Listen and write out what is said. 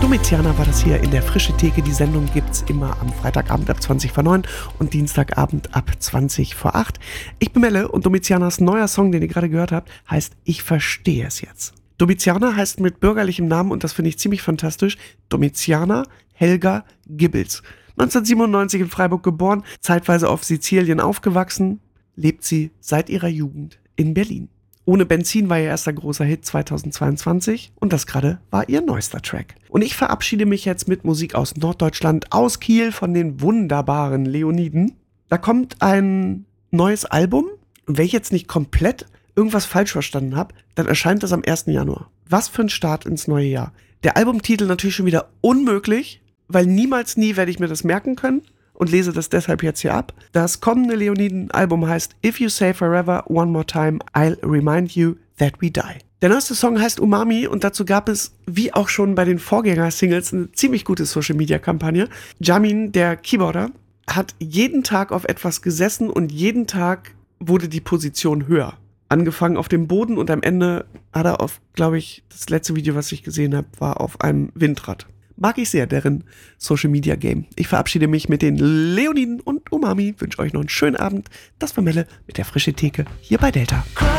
Domiziana war das hier in der Frische Theke. Die Sendung gibt's immer am Freitagabend ab 20 vor 9 und Dienstagabend ab 20 vor 8. Ich bin Melle und Domizianas neuer Song, den ihr gerade gehört habt, heißt Ich verstehe es jetzt. Domiziana heißt mit bürgerlichem Namen, und das finde ich ziemlich fantastisch, Domiziana Helga Gibbels. 1997 in Freiburg geboren, zeitweise auf Sizilien aufgewachsen, lebt sie seit ihrer Jugend in Berlin. Ohne Benzin war ihr erster großer Hit 2022 und das gerade war ihr neuester Track. Und ich verabschiede mich jetzt mit Musik aus Norddeutschland, aus Kiel, von den wunderbaren Leoniden. Da kommt ein neues Album, und wenn ich jetzt nicht komplett irgendwas falsch verstanden habe, dann erscheint das am 1. Januar. Was für ein Start ins neue Jahr. Der Albumtitel natürlich schon wieder unmöglich, weil niemals nie werde ich mir das merken können und lese das deshalb jetzt hier ab. Das kommende Leoniden-Album heißt If You Say Forever One More Time, I'll Remind You That We Die. Der neueste Song heißt Umami und dazu gab es, wie auch schon bei den Vorgänger-Singles, eine ziemlich gute Social-Media-Kampagne. Jamin, der Keyboarder, hat jeden Tag auf etwas gesessen und jeden Tag wurde die Position höher. Angefangen auf dem Boden und am Ende hat er auf, glaube ich, das letzte Video, was ich gesehen habe, war auf einem Windrad. Mag ich sehr, deren Social Media Game. Ich verabschiede mich mit den Leoniden und Umami. Wünsche euch noch einen schönen Abend. Das war Melle mit der Frische Theke hier bei Delta.